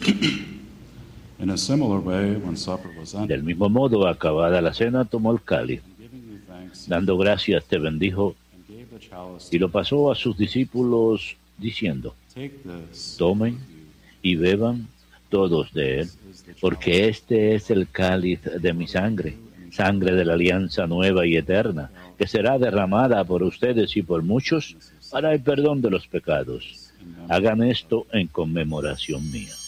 In a similar way, when supper was ended, Del mismo modo, acabada la cena, tomó el cáliz. giving you thanks, Dando gracias, te bendijo and gave the chalice y to lo pasó a sus discípulos, diciendo: take this, tomen y beban todos de él, porque este es el cáliz de mi sangre, sangre de la alianza nueva y eterna, que será derramada por ustedes y por muchos para el perdón de los pecados. Hagan esto en conmemoración mía.